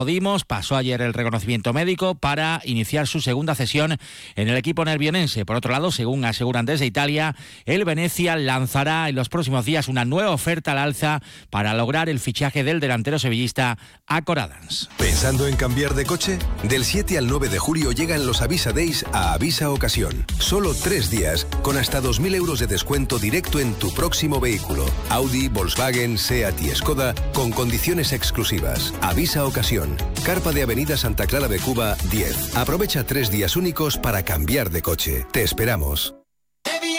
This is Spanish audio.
Dimos pasó ayer el reconocimiento médico para iniciar su segunda cesión en el equipo nervionense. Por otro lado, según aseguran desde Italia, el Venezia lanzará en los próximos días una nueva oferta al alza para lograr el fichaje del delantero sevillista Acor Adams. ¿Pensando en cambiar de coche? Del 7 al 9 de julio llegan los Avisa Days a Avisa Ocasión. Solo 3 días con hasta 2.000 euros de descuento directo en tu próximo vehículo. Audi, Volkswagen, Seat y Skoda con condiciones exclusivas. Avisa Ocasión. Carpa de Avenida Santa Clara de Cuba 10. Aprovecha 3 días únicos para cambiar de coche. Te esperamos.